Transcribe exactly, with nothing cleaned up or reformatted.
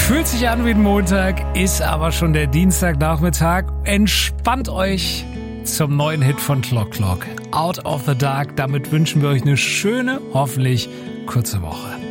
Fühlt sich an wie ein Montag, ist aber schon der Dienstagnachmittag. Entspannt euch zum neuen Hit von Clock Clock. Out of the Dark. Damit wünschen wir euch eine schöne, hoffentlich kurze Woche.